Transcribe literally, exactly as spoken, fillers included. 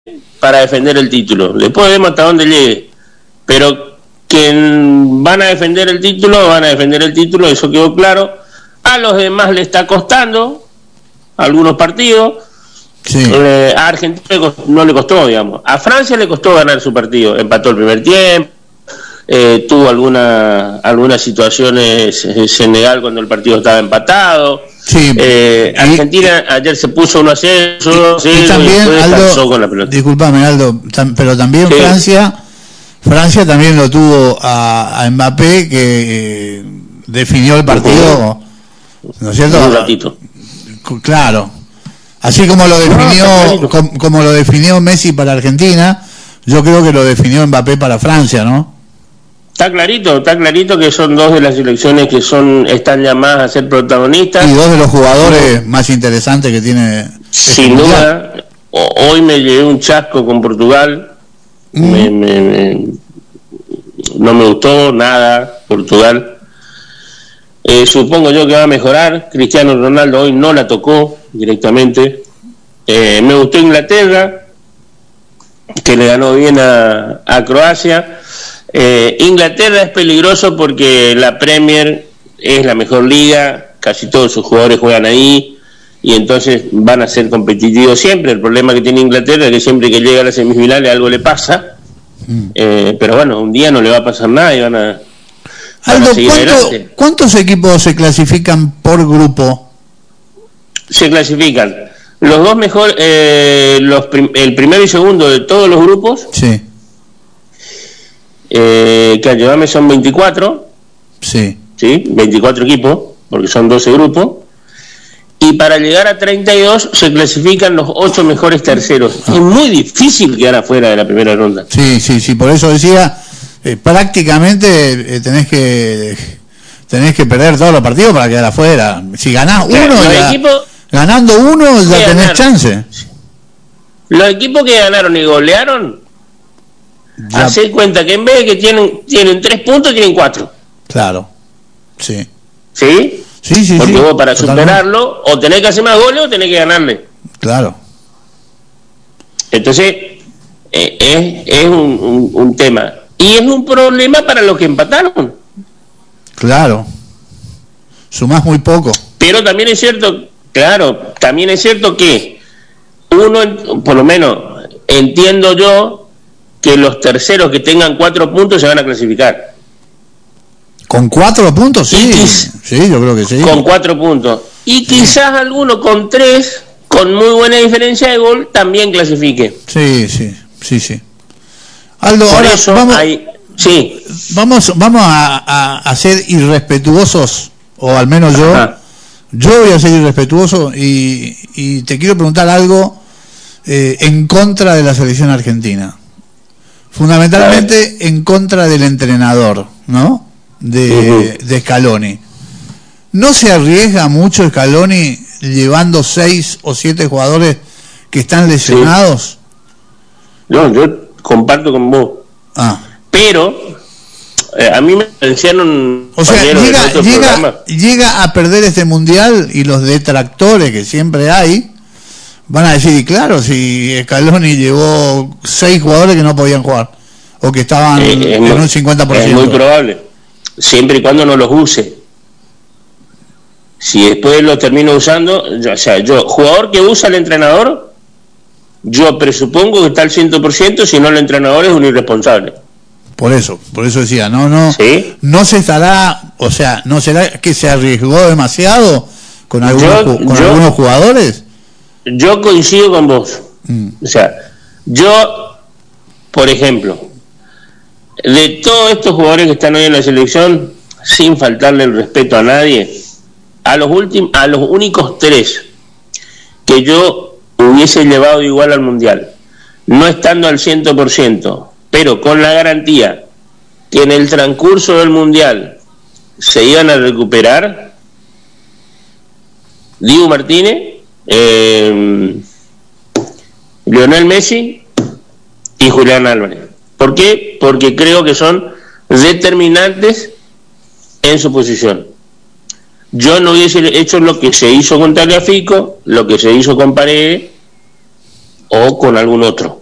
para defender el título. Después vemos hasta dónde llegue. Pero que van a defender el título, van a defender el título, eso quedó claro. A los demás le está costando algunos partidos. Sí. Eh, a Argentina no le costó, digamos. A Francia le costó ganar su partido. Empató el primer tiempo. Eh, tuvo alguna, algunas situaciones en Senegal cuando el partido estaba empatado. Sí. Eh, Argentina y, ayer se puso uno a cero. Y, y también, y Aldo, con la pelota. Disculpame, Aldo, tam, pero también sí. Francia Francia también lo tuvo a, a Mbappé, que eh, definió el partido, ¿no es cierto? Un ratito. Claro. Así como lo definió, no, como, como lo definió Messi para Argentina, yo creo que lo definió Mbappé para Francia, ¿no? Está clarito, está clarito que son dos de las selecciones que son están llamadas a ser protagonistas. Y dos de los jugadores más interesantes que tiene. Sin este duda, hoy me llevé un chasco con Portugal. Mm. Me, me, me, no me gustó nada Portugal. Eh, supongo yo que va a mejorar. Cristiano Ronaldo hoy no la tocó directamente. Eh, me gustó Inglaterra, que le ganó bien a, a Croacia. Eh, Inglaterra es peligroso porque la Premier es la mejor liga, casi todos sus jugadores juegan ahí y entonces van a ser competitivos siempre. El problema que tiene Inglaterra es que siempre que llega a las semifinales algo le pasa, mm. eh, pero bueno, un día no le va a pasar nada y van a, van Aldo, a seguir ¿cuánto, adelante. ¿Cuántos equipos se clasifican por grupo? Se clasifican los dos mejores, eh, los prim el primero y segundo de todos los grupos. Sí. Eh, que ayúdame, son veinticuatro. Sí. Sí, veinticuatro equipos, porque son doce grupos. Y para llegar a treinta y dos se clasifican los ocho mejores terceros. Ah. Es muy difícil quedar afuera de la primera ronda. Sí, sí, sí, por eso decía, eh, prácticamente eh, tenés que tenés que perder todos los partidos para quedar afuera. Si ganás uno, los ya, equipos, ganando uno ya tenés ganaron. chance. Los equipos que ganaron y golearon, ya. Hacer cuenta que en vez de que tienen tienen tres puntos, tienen cuatro. Claro, sí. ¿Sí? Sí, sí, Porque sí, vos para totalmente. superarlo, o tenés que hacer más goles o tenés que ganarle. Claro. Entonces, eh, es, es un, un, un tema. Y es un problema para los que empataron. Claro. Sumás muy poco. Pero también es cierto, claro, también es cierto que uno, por lo menos, entiendo yo, que los terceros que tengan cuatro puntos se van a clasificar. ¿Con cuatro puntos? Sí, sí, yo creo que sí. Con cuatro puntos. Y quizás alguno con tres, con muy buena diferencia de gol, también clasifique. Sí, sí, sí, sí. Aldo, Por ahora eso vamos, hay, sí. vamos, vamos a, a, a ser irrespetuosos, o al menos yo. Ajá. Yo voy a ser irrespetuoso y, y te quiero preguntar algo eh, en contra de la selección argentina. Fundamentalmente en contra del entrenador, ¿no? De, uh-huh. de Scaloni. ¿No se arriesga mucho Scaloni llevando seis o siete jugadores que están lesionados? Sí. No, yo comparto con vos. Ah. Pero eh, a mí me mencionaron. O sea, llega, llega, llega a perder este mundial y los detractores que siempre hay van a decir, y claro, si Scaloni llevó seis jugadores que no podían jugar o que estaban eh, en muy, un cincuenta por ciento. Es muy probable, siempre y cuando no los use. Si después los termino usando, o sea, yo, jugador que usa el entrenador, yo presupongo que está al cien por ciento, si no el entrenador es un irresponsable. Por eso, por eso decía, no, no, ¿sí? No se estará, o sea, no será que se arriesgó demasiado con algunos, yo, con yo, algunos jugadores. Yo coincido con vos. Mm. O sea, yo, por ejemplo, de todos estos jugadores que están hoy en la selección, sin faltarle el respeto a nadie, a los últimos, a los únicos tres que yo hubiese llevado igual al mundial, no estando al cien por ciento, pero con la garantía que en el transcurso del mundial se iban a recuperar, Dibu Martínez, Eh, Lionel Messi y Julián Álvarez. ¿Por qué? Porque creo que son determinantes en su posición. Yo no hubiese hecho lo que se hizo con Tagliafico, lo que se hizo con Paredes o con algún otro.